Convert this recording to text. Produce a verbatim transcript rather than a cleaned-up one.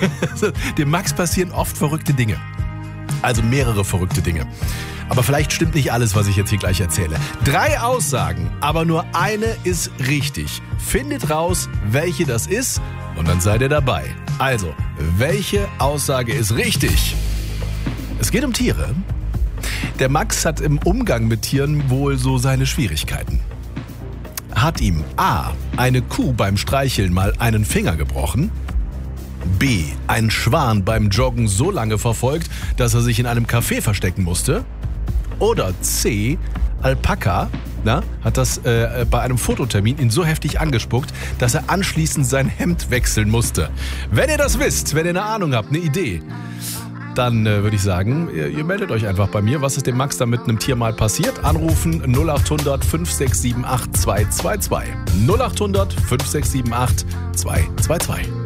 Dem Max passieren oft verrückte Dinge. Also mehrere verrückte Dinge. Aber vielleicht stimmt nicht alles, was ich jetzt hier gleich erzähle. Drei Aussagen, aber nur eine ist richtig. Findet raus, welche das ist und dann seid ihr dabei. Also, welche Aussage ist richtig? Es geht um Tiere. Der Max hat im Umgang mit Tieren wohl so seine Schwierigkeiten. Hat ihm A. eine Kuh beim Streicheln mal einen Finger gebrochen? B. ein Schwan beim Joggen so lange verfolgt, dass er sich in einem Café verstecken musste? Oder C. Alpaka na, hat das äh, bei einem Fototermin ihn so heftig angespuckt, dass er anschließend sein Hemd wechseln musste. Wenn ihr das wisst, wenn ihr eine Ahnung habt, eine Idee, dann äh, würde ich sagen, ihr, ihr meldet euch einfach bei mir. Was ist dem Max da mit einem Tier mal passiert? Anrufen null acht hundert fünf sechs sieben acht zwei zwei zwei. null acht hundert fünf sechs sieben acht zwei zwei zwei.